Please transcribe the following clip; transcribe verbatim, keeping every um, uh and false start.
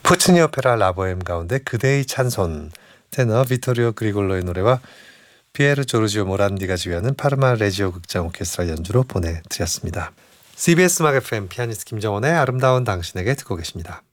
푸치니 오페라 라보엠 가운데 그대의 찬손, 테너 비토리오 그리골로의 노래와 피에르 조르지오 모란디가 지휘하는 파르마 레지오 극장 오케스트라 연주로 보내드렸습니다. 씨비에스 음악 에프엠 피아니스트 김정원의 아름다운 당신에게 듣고 계십니다.